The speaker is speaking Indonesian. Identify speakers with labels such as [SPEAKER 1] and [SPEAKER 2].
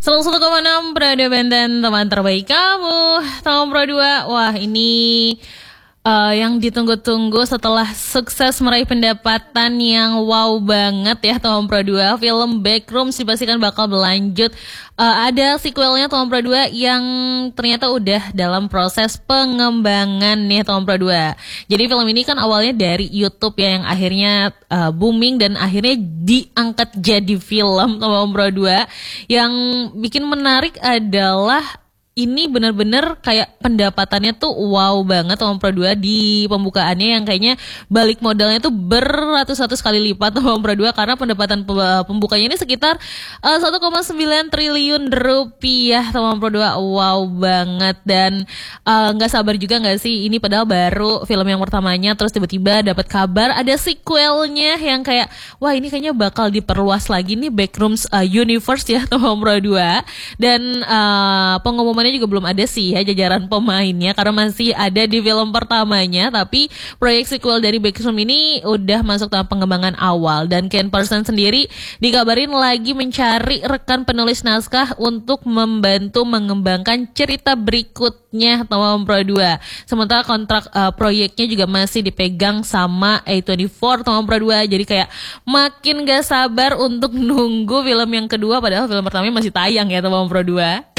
[SPEAKER 1] 101,6 Radio Benten, teman terbaik kamu. Tahun Pro 2. Wah, ini yang ditunggu-tunggu setelah sukses meraih pendapatan yang wow banget ya Tahun Pro 2. Film Backrooms dipastikan bakal berlanjut. Ada sequelnya Tahun Pro 2 yang ternyata udah dalam proses pengembangan nih Tahun Pro 2. Jadi film ini kan awalnya dari YouTube ya yang akhirnya booming dan akhirnya diangkat jadi film Tahun Pro 2. Yang bikin menarik adalah ini benar-benar kayak pendapatannya tuh wow banget Tahun Pro 2 di pembukaannya yang kayaknya balik modalnya tuh beratus-ratus kali lipat Tahun Pro 2 karena pendapatan pembukanya ini sekitar 1,9 triliun rupiah Tahun Pro 2. Wow banget dan nggak sabar juga nggak sih ini padahal baru film yang pertamanya terus tiba-tiba dapat kabar ada sequelnya yang kayak wah ini kayaknya bakal diperluas lagi nih Backrooms Universe ya Tahun Pro 2 dan pengumuman juga belum ada sih ya jajaran pemainnya karena masih ada di film pertamanya, tapi proyek sequel dari Backrooms ini udah masuk tahap pengembangan awal dan Ken Person sendiri dikabarin lagi mencari rekan penulis naskah untuk membantu mengembangkan cerita berikutnya Tahun Pro 2. Sementara kontrak proyeknya juga masih dipegang sama A24 Tahun Pro 2. Jadi kayak makin gak sabar untuk nunggu film yang kedua padahal film pertamanya masih tayang ya Tahun Pro 2.